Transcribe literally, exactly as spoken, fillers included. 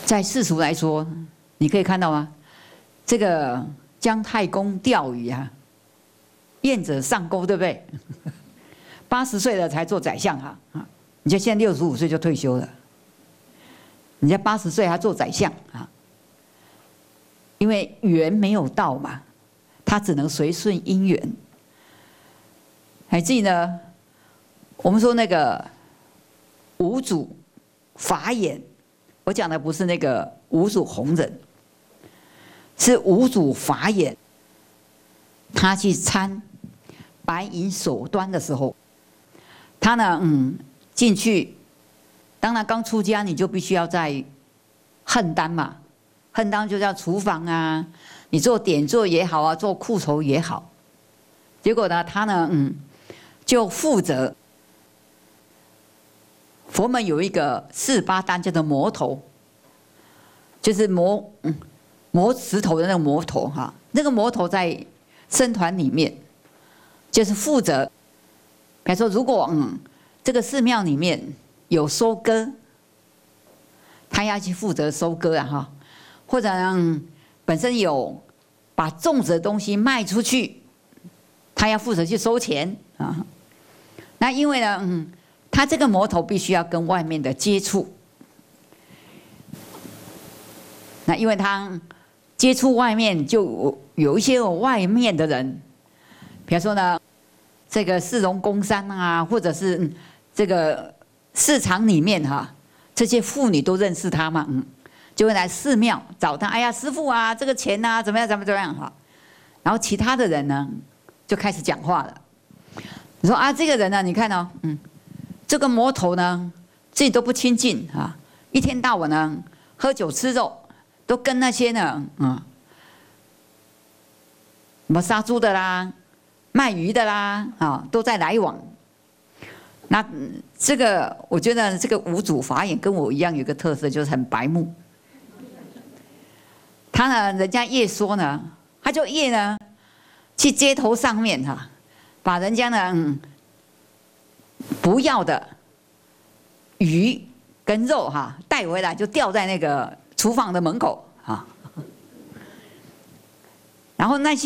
在世俗来说，你可以看到吗？这个姜太公钓鱼啊，燕者上钩，对不对？八十岁了才做宰相哈啊！你就现在六十五岁就退休了，人家八十岁还做宰相啊，因为缘没有到嘛，他只能随顺因缘。还记得我们说那个五祖法眼，我讲的不是那个五祖弘忍，是五祖法眼。他去参白银手端的时候，他呢，嗯，进去，当然刚出家你就必须要在横担嘛，横担就叫厨房啊，你做点做也好啊，做库筹也好。结果呢，他呢，嗯，就负责佛门有一个四八担叫做磨头，就是磨嗯磨石头的那个磨头哈，那个磨头在僧团里面就是负责，比如说如果嗯这个寺庙里面有收割，他要去负责收割啊哈，或者嗯本身有把种植的东西卖出去，他要负责去收钱啊。那因为呢，嗯，他这个磨头必须要跟外面的接触，那因为他接触外面，就有一些外面的人，比如说呢，这个市容公山啊，或者是这个市场里面哈，这些妇女都认识他嘛，嗯，就会来寺庙找他。哎呀，师父啊，这个钱啊，怎么样，怎么怎么样哈。然后其他的人呢，就开始讲话了。你说啊，这个人呢，你看哦，嗯，这个魔头呢，自己都不亲近啊，一天到晚呢喝酒吃肉，都跟那些呢，嗯，什么杀猪的啦、卖鱼的啦，啊，都在来往。那这个，我觉得这个五祖法眼跟我一样有一个特色，就是很白目。他呢，人家越说呢，他就越呢去街头上面哈、啊，把人家呢、嗯、不要的鱼跟肉哈、啊、带回来，就吊在那个厨房的门口啊。然后那些。